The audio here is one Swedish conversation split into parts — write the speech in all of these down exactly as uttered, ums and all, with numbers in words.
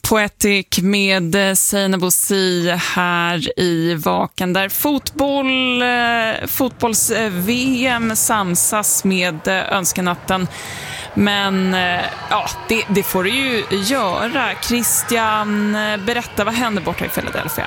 Poetic med Seinabo Bosi här i Vaken, där fotboll, fotbolls-V M samsas med önskenatten. Men ja, det, det får du ju göra. Christian, berätta, vad händer borta i Philadelphia?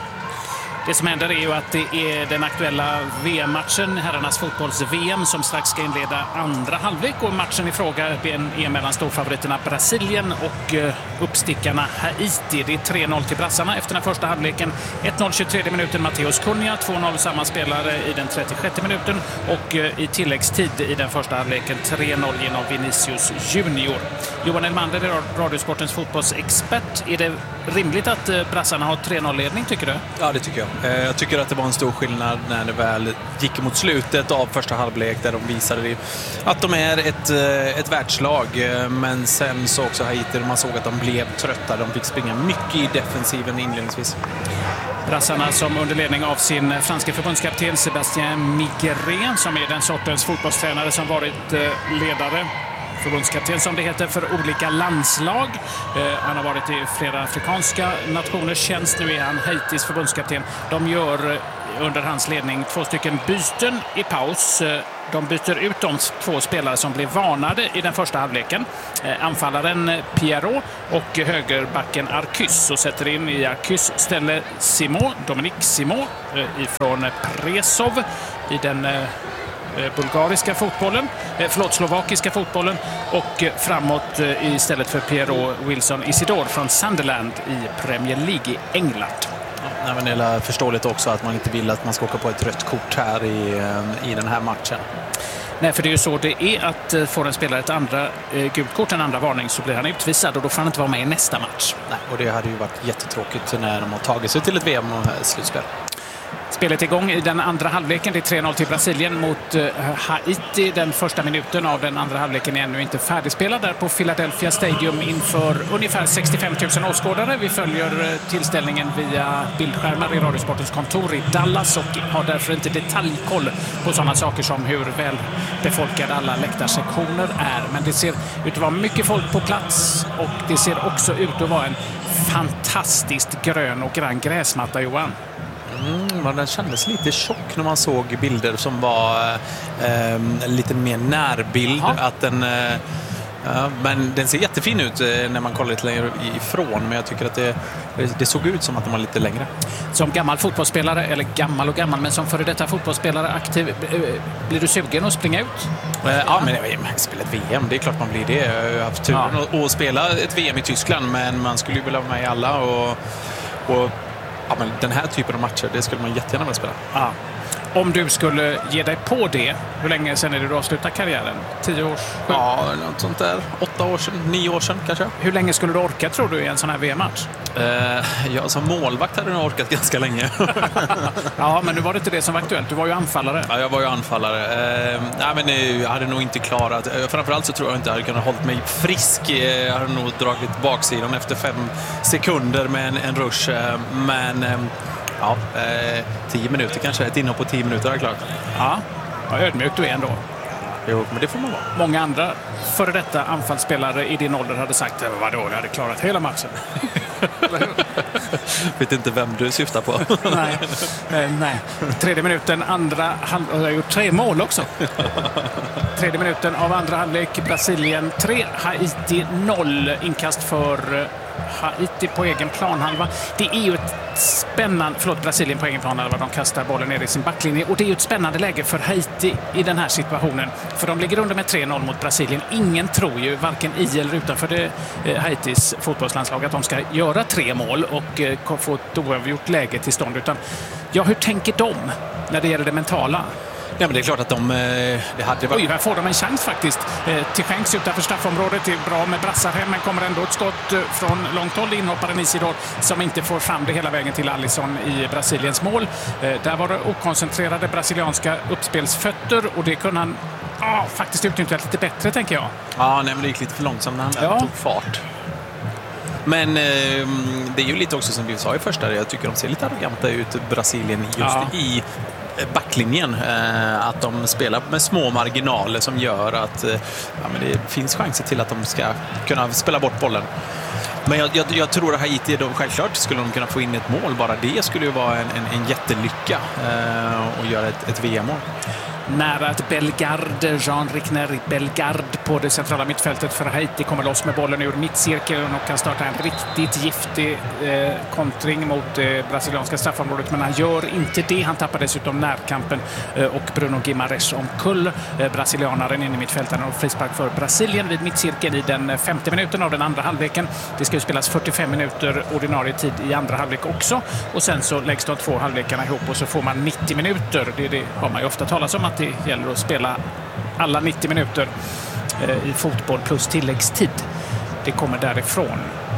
Det som händer är ju att det är den aktuella V M-matchen, herrarnas fotbolls-V M, som strax ska inleda andra halvlek. Och matchen i fråga är mellan storfavoriterna Brasilien och uppstickarna Haiti. Det är tre noll till brassarna efter den första halvleken. ett noll tjugotredje minuten Mateus Cunha, två noll samma spelare i den trettiosjätte minuten. Och i tilläggstid i den första halvleken tre noll genom Vinicius Junior. Johan Elmander är Radiosportens fotbollsexpert. Är det rimligt att brassarna har tre noll-ledning, tycker du? Ja, det tycker jag. Jag tycker att det var en stor skillnad när det väl gick mot slutet av första halvlek, där de visade att de är ett, ett världslag. Men sen så också Haiti, man såg att de blev trötta. De fick springa mycket i defensiven inledningsvis. Brassarna som under ledning av sin franska förbundskapten Sébastien Migueret, som är den sortens fotbollstränare som varit ledare, förbundskapten som det heter, för olika landslag. Eh, han har varit i flera afrikanska nationers tjänst. Nu är han Haitis förbundskapten. De gör under hans ledning två stycken byten i paus. De byter ut de två spelare som blev varnade i den första halvleken. Eh, anfallaren Pierrot och högerbacken Arcus, och sätter in i Arcus ställe Simon, Dominique Simon eh, ifrån Presov i den eh, bulgariska fotbollen, förlåt, slovakiska fotbollen, och framåt istället för Pierrot Wilson Isidore från Sunderland i Premier League i England. Ja, men det är förståeligt också att man inte vill att man ska åka på ett rött kort här i, i den här matchen. Nej, för det är ju så det är, att får en spelare ett andra eh, gult kort, en andra varning, så blir han utvisad och då får han inte vara med i nästa match. Nej, och det hade ju varit jättetråkigt när de har tagit sig till ett V M-slutspel. Spelet igång i den andra halvleken. Det är tre noll till Brasilien mot uh, Haiti. Den första minuten av den andra halvleken är ännu inte färdigspelad där på Philadelphia Stadium inför ungefär sextiofem tusen åskådare. Vi följer uh, tillställningen via bildskärmar i Radiosportens kontor i Dallas och har därför inte detaljkoll på sådana saker som hur väl befolkade alla läktarsektioner är. Men det ser ut att vara mycket folk på plats, och det ser också ut att vara en fantastiskt grön och grann gräsmatta, Johan. Mm, men den kändes lite tjock när man såg bilder som var eh, lite mer närbild. Att den, eh, ja, men den ser jättefin ut eh, när man kollar lite längre ifrån. Men jag tycker att det, det såg ut som att den var lite längre. Som gammal fotbollsspelare, eller gammal och gammal, men som före detta fotbollsspelare aktiv, eh, blir du sugen att springa ut? Eh, ja, men jag har spelat V M, det är klart man blir det. Jag har haft turen ja. att, att spela ett V M i Tyskland, men man skulle ju vilja vara med i alla. Och, och ja, men den här typen av matcher, det skulle man jättegärna vilja spela. Ja. Om du skulle ge dig på det, hur länge sedan är det du avslutar karriären? Tio år? Sju? Ja, något sånt där. Åtta år sedan, nio år sedan kanske. Hur länge skulle du orka, tror du, i en sån här V M-match? Uh, ja, som målvakt hade jag orkat ganska länge. Ja, men nu var det inte det som var aktuellt. Du var ju anfallare. Ja, jag var ju anfallare. Uh, nej, men uh, jag hade nog inte klarat. Uh, framförallt så tror jag inte jag hade kunnat hålla mig frisk. Uh, jag hade nog dragit baksidan efter fem sekunder med en, en rush. Uh, men... Um, Ja, eh, tio minuter kanske. Ett inhopp på tio minuter är klart. Ja, vad ödmjuk du är ändå. Jo, men det får man vara. Många andra före detta anfallsspelare i din ålder hade sagt, vadå, jag hade klarat hela matchen. Vet inte vem du syftar på. Nej, eh, nej. Tredje minuten, andra halvlek. Jag har gjort tre mål också. Tredje minuten av andra halvlek. Brasilien tre, Haiti noll. Inkast för Haiti på egen planhalva. Det är ju ett spännande, förlåt, Brasilien på egen planhalva. De kastar bollen ner i sin backlinje, och det är ju ett spännande läge för Haiti i den här situationen. För de ligger under med tre noll mot Brasilien. Ingen tror ju, varken i eller utanför det, eh, Haitis fotbollslandslag, att de ska göra tre mål och eh, få ett oavgjort läge till stånd. Utan, ja, hur tänker de när det gäller det mentala? Ja, men det är klart att de... Det hade varit... Oj, här får de en chans faktiskt. Eh, till skänks utanför straffområdet. Det är bra med brassar hem, men kommer ändå ett skott från långt håll. Inhopparen Isidore som inte får fram det hela vägen till Alisson i Brasiliens mål. Eh, där var det okoncentrerade brasilianska uppspelsfötter, och det kunde han ah, faktiskt utnyttja lite bättre, tänker jag. Ja, nej, men det gick lite för långsamt när han ja. tog fart. Men eh, det är ju lite också som vi sa i första. Jag tycker de ser lite arroganta ut, Brasilien, just ja. i backlinjen. Eh, att de spelar med små marginaler som gör att eh, ja, men det finns chanser till att de ska kunna spela bort bollen. Men jag, jag, jag tror att Haiti, då, självklart skulle de kunna få in ett mål. Bara det skulle ju vara en, en, en jättelycka eh, och göra ett, ett V M-mål. Nära att Bellegarde, Jean Rickner Bellegarde på det centrala mittfältet för Haiti kommer loss med bollen ur mittcirkeln och kan starta en riktigt giftig eh, kontring mot det eh, brasilianska straffområdet. Men han gör inte det. Han tappar dessutom närkampen eh, och Bruno Guimaraes omkull. Eh, brasilianaren in i mittfälten och frispark för Brasilien vid mittcirkeln i den femte minuten av den andra halvleken. Det ska ju spelas fyrtiofem minuter ordinarie tid i andra halvlek också. Och sen så läggs de två halvlekarna ihop och så får man nittio minuter. Det, det har man ju ofta talat om, att det gäller att spela alla nittio minuter eh, i fotboll plus tilläggstid. Det kommer därifrån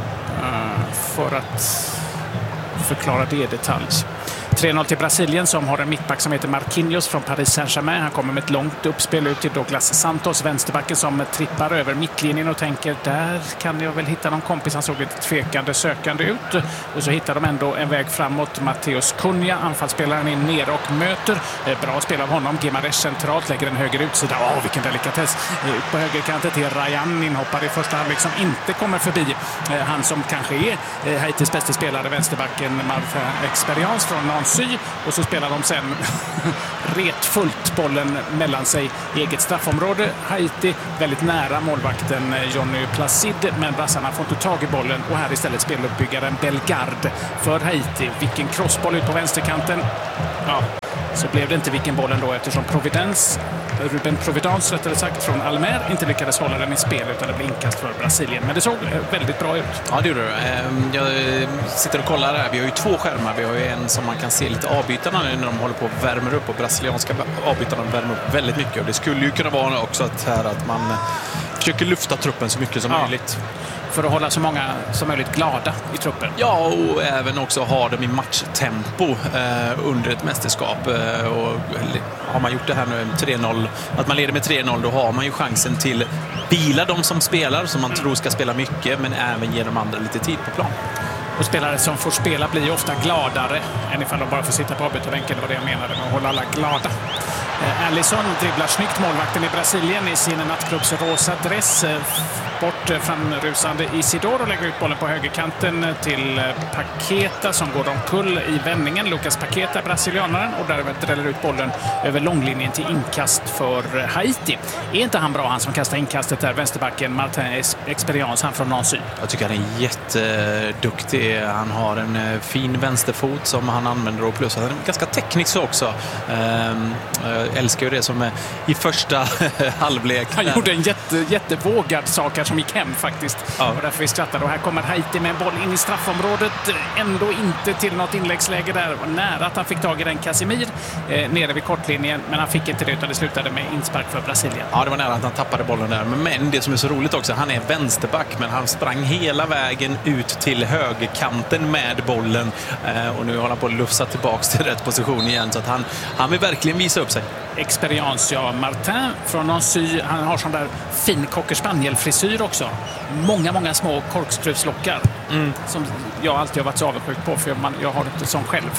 uh, för att förklara det i detalj. tre noll till Brasilien som har en mittback som heter Marquinhos från Paris Saint-Germain. Han kommer med ett långt uppspel ut till Douglas Santos, vänsterbacken som trippar över mittlinjen och tänker där kan jag väl hitta någon kompis. Han såg lite tvekande, sökande ut och så hittar de ändå en väg framåt. Mateus Cunha, anfallsspelaren, in ner och möter. Bra spel av honom. Guimaraes centralt lägger en höger utsida. Åh, vilken delikatess. Ut på högerkanten till Ryan, inhoppar i första halvlek som inte kommer förbi. Han som kanske är Haitis bästa spelare, vänsterbacken Martin Experience från Nancy. Och så spelar de sen retfullt bollen mellan sig i eget straffområde. Haiti väldigt nära målvakten Johnny Placid, men brassarna får inte tag i bollen och här istället spelar uppbyggaren Bellegarde för Haiti. Vilken crossboll ut på vänsterkanten. Ja, så blev det inte vilken bollen då eftersom Providence, Ruben Providence rättare sagt från Almer inte lyckades hålla den i spel utan det blev inkast för Brasilien. Men det såg väldigt bra ut. Ja, det gjorde det. Jag sitter och kollar här. Vi har ju två skärmar. Vi har ju en som man kan se lite avbytarna när de håller på och värmer upp och brasilianska avbytarna värmer upp väldigt mycket. Och det skulle ju kunna vara också att, här att man försöker lufta truppen så mycket som ja. möjligt. För att hålla så många som möjligt glada i truppen. Ja, och även också ha dem i matchtempo eh, under ett mästerskap. Eh, och har man gjort det här nu tre noll, att man leder med tre noll, då har man ju chansen till bila de som spelar, som man mm. tror ska spela mycket, men även ge de andra lite tid på plan. Och spelare som får spela blir ju ofta gladare än ifall de bara får sitta på avbytarbänken. Det var det jag menade med att hålla alla glada. Eh, Alisson dribblar snyggt, målvakten i Brasilien, i sin nattklubbs rosa dress. Eh, bort eh, framrusande Isidoro och lägger ut bollen på högerkanten till eh, Paqueta som går omkull i vändningen. Lucas Paqueta, brasilianaren, och därmed dräller ut bollen över långlinjen till inkast för eh, Haiti. Är inte han bra, han som kastar inkastet där, vänsterbacken Martin Experience, han från Nancy? Jag tycker han är jätteduktig. Han har en eh, fin vänsterfot som han använder och plus han är ganska teknisk också. Ehm, jag älskar ju det som är i första halvlek. Han gjorde en jätte, jättevågad sak här som gick hem faktiskt. Ja. Och därför vi skrattade. Och här kommer Haiti med en boll in i straffområdet. Ändå inte till något inläggsläge där. Nära att han fick tag i den Casimir eh, nere vid kortlinjen. Men han fick inte det utan det slutade med inspark för Brasilien. Ja, det var nära att han tappade bollen där. Men det som är så roligt också, han är vänsterback men han sprang hela vägen ut till högerkanten med bollen. Eh, och nu håller han på att lufsa tillbaka till rätt position igen. Så att han, han vill verkligen visa upp sig. Experience, ja. Martin från Nancy, han har sån där fin cocker-spaniel-frisyr också. Många, många små korkskruvslockar mm. som jag alltid har varit så avundsjuk på för man, jag har inte sån själv.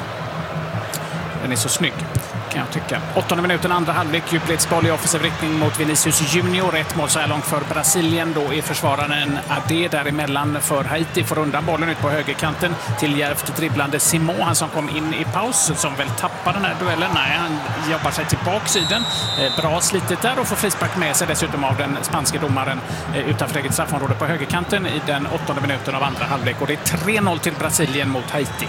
Den är så snygg, kan jag tycka. Åttonde minuten, andra halvlek, djupledsboll i offensiv riktning mot Vinicius Junior. Ett mål så här långt för Brasilien. Då är försvararen Adé däremellan för Haiti. Får undan bollen ut på högerkanten till djärvt dribblande Simon. Han som kom in i paus, som väl tappar den här duellen. Nej, han jobbar sig tillbaka i den. Bra slitet där och får frispark med sig dessutom av den spanske domaren utanför eget straffområde på högerkanten i den åttonde minuten av andra halvlek. Och det är tre noll till Brasilien mot Haiti.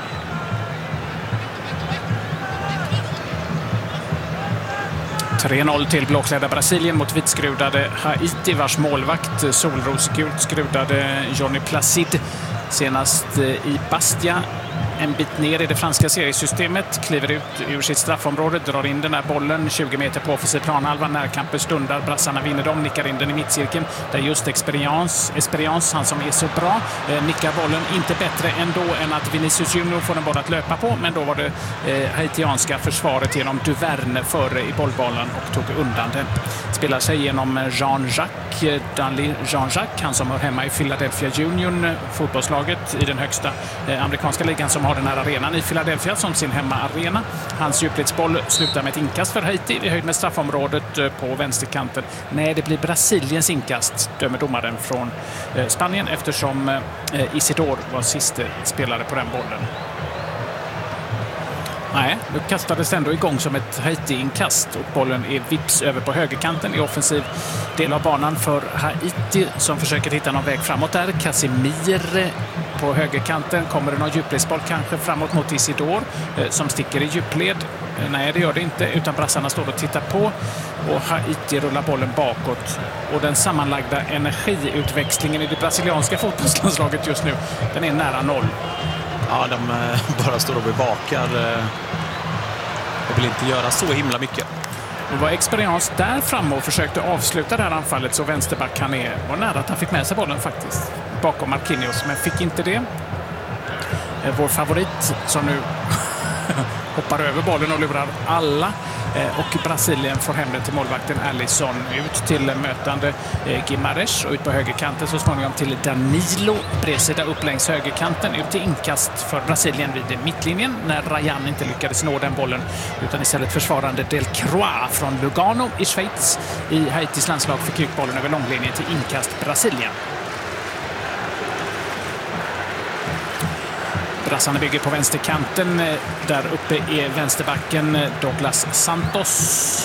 tre noll till blåklädda Brasilien mot vitskrudade Haiti, vars målvakt solrosgult skrudade Johnny Placid senast i Bastia. En bit ner i det franska seriesystemet, kliver ut ur sitt straffområde, drar in den här bollen tjugo meter på offensiv planhalva. Närkampen stundar, brassarna vinner dem, nickar in den i mittcirkeln. Där just Experience, Experience, han som är så bra, eh, nickar bollen. Inte bättre ändå än att Vinicius Junior får en boll att löpa på, men då var det eh, haitianska försvaret genom Duverne före i bollbollen och tog undan den. Spelar sig genom Jean-Jacques, Danley Jean-Jacques, han som hör hemma i Philadelphia Union, fotbollslaget i den högsta eh, amerikanska ligan, som har har den här arenan i Philadelphia som sin hemmaarena. Hans djupledsboll slutar med ett inkast för Haiti i höjd med straffområdet på vänsterkanten. Nej, det blir Brasiliens inkast, dömer domaren från Spanien, eftersom Isidore var sista spelare på den bollen. Nej, nu kastades det ändå igång som ett Haiti-inkast och bollen är vips över på högerkanten i offensiv del av banan för Haiti som försöker hitta någon väg framåt där. Casemiro på högerkanten. Kommer det någon djupledsboll kanske framåt mot Isidore som sticker i djupled? Nej, det gör det inte, utan brassarna står och tittar på och Haiti rullar bollen bakåt. Och den sammanlagda energiutväxlingen i det brasilianska fotbollslandslaget just nu, den är nära noll. Ja, de bara står och bevakar. Jag vill inte göra så himla mycket. Det var Experience där framme och försökte avsluta det här anfallet, så vänsterback han är. Var nära att han fick med sig bollen faktiskt bakom Marquinhos, men fick inte det. Vår favorit som nu hoppar över bollen och lurar alla. Och Brasilien får hem den till målvakten Alisson, ut till mötande Guimarães och ut på högerkanten så småningom till Danilo. Bredsida upp längs högerkanten, ut till inkast för Brasilien vid mittlinjen när Rayan inte lyckades nå den bollen, utan istället försvarande Delcroix från Lugano i Schweiz i Haitis landslag fick ut bollen över långlinjen till inkast Brasilien. Brassarna bygger på vänsterkanten. Där uppe är vänsterbacken Douglas Santos.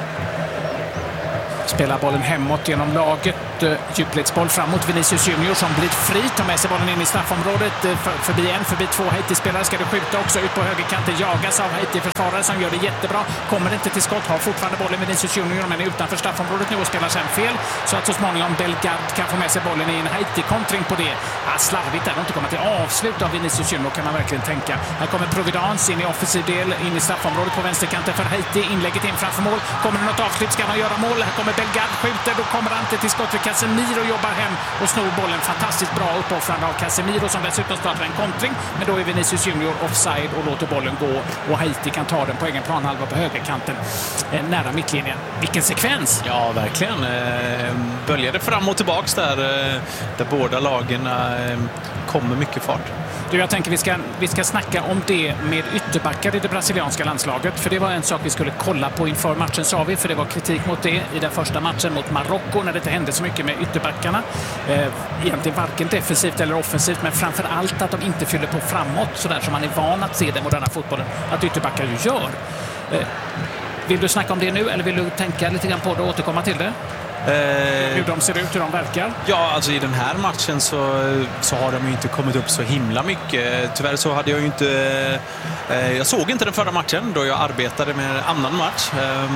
Spelar bollen hemåt genom laget. Djupledsboll framåt. Vinicius Junior som blir fri. Tar med sig bollen in i straffområdet. För, förbi en, förbi två Haiti-spelare. Ska det skjuta också ut på högerkanten. Jagas av Haiti-försvarare som gör det jättebra. Kommer inte till skott. Har fortfarande bollen Vinicius Junior, men är utanför straffområdet nu och spelar sen fel. Så att så småningom Bellegarde kan få med sig bollen i en Haiti-kontring på det. Ah, slarvigt där. De inte kommer till avslut av Vinicius Junior, kan man verkligen tänka. Här kommer Providence in i offensiv del. In i straffområdet på vänsterkanten för Haiti. Inlägget in framför mål. Kommer det något avslut ska man göra mål. Här kommer Bellegarde, skjuter. Då kommer han inte till skott för Casemiro jobbar hem och snor bollen. Fantastiskt bra uppoffrande av Casemiro som dessutom startar en kontring. Men då är Vinicius Junior offside och låter bollen gå. Och Haiti kan ta den på egen planhalva på högerkanten eh, nära mittlinjen. Vilken sekvens! Ja, verkligen. Eh, böljade fram och tillbaks där, eh, där båda lagen eh, kommer mycket fart. Du, jag tänker vi ska, vi ska snacka om det med ytterbackar i det brasilianska landslaget. För det var en sak vi skulle kolla på inför matchen, sa vi. För det var kritik mot det i den första matchen mot Marocko när det inte hände så mycket med ytterbackarna. Eh, egentligen varken defensivt eller offensivt, men framför allt att de inte fyller på framåt sådär som man är van att se den moderna fotbollen. Att ytterbackar ju gör. Eh, vill du snacka om det nu eller vill du tänka lite grann på det och återkomma till det? Eh, hur de ser ut, hur de verkar? Ja, alltså i den här matchen så, så har de ju inte kommit upp så himla mycket. Tyvärr så hade jag ju inte... Eh, jag såg inte den förra matchen då jag arbetade med en annan match. Eh,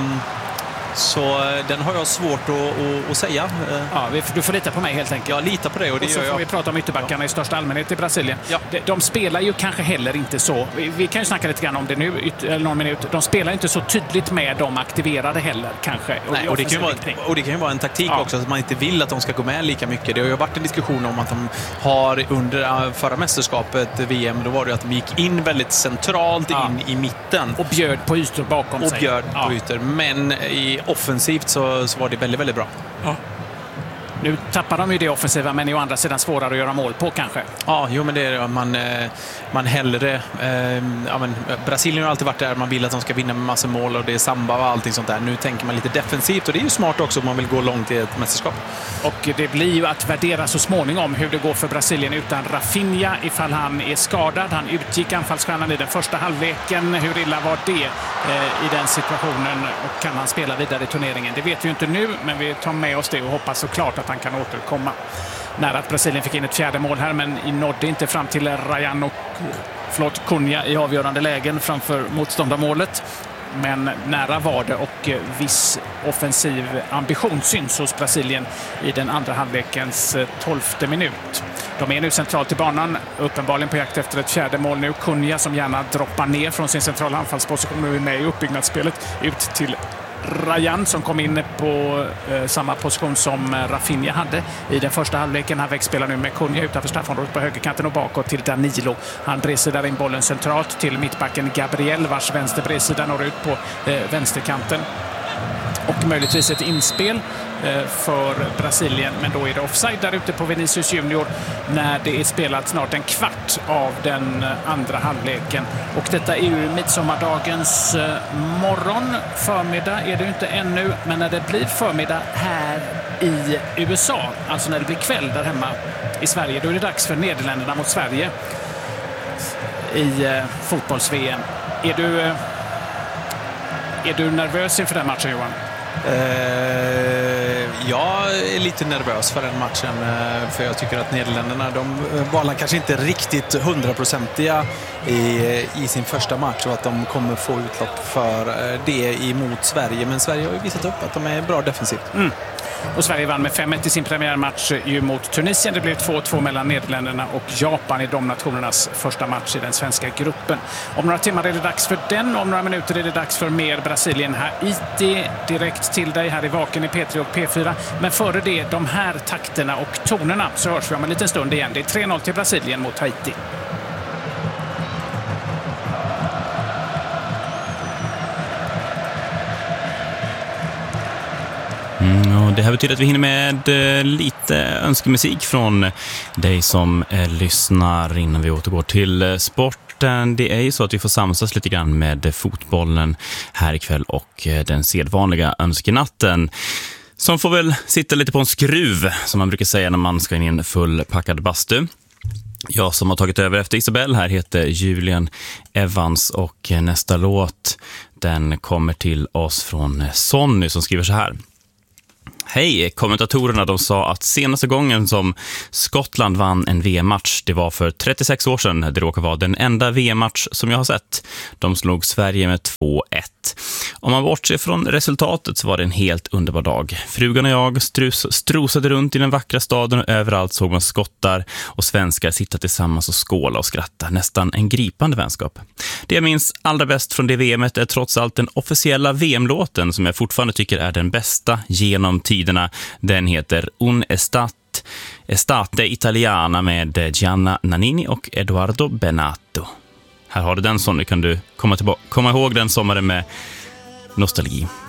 så den har jag svårt att, att, att säga. Ja, du får lita på mig helt enkelt. Jag litar på det och det och så gör får jag. vi prata om ytterbackarna i största allmänhet i Brasilien. Ja. De, de spelar ju kanske heller inte så. Vi, vi kan ju snacka lite grann om det nu, yt, eller någon minut. De spelar inte så tydligt med de aktiverade heller kanske. Nej, och, det kan ju vara, och det kan ju vara en taktik ja. också, att man inte vill att de ska gå med lika mycket. Det har ju varit en diskussion om att de har under förra mästerskapet, V M, då var det att de gick in väldigt centralt ja. in i mitten. Och bjöd på ytor bakom och sig. Och bjöd ja. på ytor. Men i offensivt så, så var det väldigt, väldigt bra. Ja. Nu tappar de ju det offensiva, men i å andra sidan svårare att göra mål på kanske. Ja, jo, men det är man, man hellre... Eh, ja, men Brasilien har alltid varit där man vill att de ska vinna med massor mål och det är samba och allting sånt där. Nu tänker man lite defensivt och det är ju smart också om man vill gå långt i ett mästerskap. Och det blir ju att värdera så småningom hur det går för Brasilien utan Rafinha ifall han är skadad. Han utgick anfallsstjärnan i den första halvleken. Hur illa var det eh, i den situationen och kan han spela vidare i turneringen? Det vet vi ju inte nu, men vi tar med oss det och hoppas såklart att han kan återkomma. Nära att Brasilien fick in ett fjärde mål här, men nådde inte fram till Rayan och förlåt, Cunha i avgörande lägen framför motståndarmålet. Men nära var det och viss offensiv ambition syns hos Brasilien i den andra halvlekens tolfte minut. De är nu centralt i banan, uppenbarligen på jakt efter ett fjärde mål nu. Cunha som gärna droppar ner från sin centrala anfallsposition och är med i uppbyggnadsspelet ut till Rayan som kom in på eh, samma position som eh, Rafinha hade i den första halvleken. Han växspelar nu med Cunha utanför straffområdet på högerkanten och bakåt till Danilo. Han bredsidar in bollen centralt till mittbacken Gabriel vars vänster bredsida når ut på eh, vänsterkanten. Och möjligtvis ett inspel för Brasilien, men då är det offside där ute på Vinicius Junior när det är spelat snart en kvart av den andra halvleken. Och detta är ju midsommardagens morgon. Förmiddag är det ju inte ännu, men när det blir förmiddag här i U S A, alltså när det blir kväll där hemma i Sverige, då är det dags för Nederländerna mot Sverige i eh, fotbolls-V M. Är du, eh, är du nervös inför den matchen, Johan? Eh, jag är lite nervös för den matchen, eh, för jag tycker att Nederländerna, de var kanske inte riktigt hundraprocentiga i, i sin första match och att de kommer få utlopp för eh, det emot Sverige. Men Sverige har ju visat upp att de är bra defensivt. Mm. Och Sverige vann med fem ett i sin premiärmatch ju mot Tunisien. Det blev två två mellan Nederländerna och Japan i de nationernas första match i den svenska gruppen. Om några timmar är det dags för den. Om några minuter är det dags för mer Brasilien Haiti direkt till dig här i Vaken i P tre och P fyra. Men före det, de här takterna och tonerna, så hörs vi om en liten stund igen. Det är tre noll till Brasilien mot Haiti. Mm, och det här betyder att vi hinner med eh, lite önskemusik från dig som eh, lyssnar innan vi återgår till eh, sporten. Det är ju så att vi får samsas lite grann med eh, fotbollen här ikväll och eh, den sedvanliga önskenatten som får väl sitta lite på en skruv, som man brukar säga när man ska in i en fullpackad bastu. Jag som har tagit över efter Isabel här heter Julian Evans och eh, nästa låt, den kommer till oss från Sonny som skriver så här. Hej, kommentatorerna de sa att senaste gången som Skottland vann en V M-match, det var för trettiosex år sedan. Det råkar vara den enda V M-match som jag har sett. De slog Sverige med två ett. Om man bortser från resultatet så var det en helt underbar dag. Frugan och jag strus, strosade runt i den vackra staden och överallt såg man skottar och svenskar sitta tillsammans och skåla och skratta. Nästan en gripande vänskap. Det jag minns allra bäst från det V M-et är trots allt den officiella V M-låten som jag fortfarande tycker är den bästa genom tiderna. Den heter Un Estate, Estate Italiana med Gianna Nannini och Edoardo Bennato. Här har du den, Sonny. Kan du komma, tillbaka, komma ihåg den sommaren med nostalgi?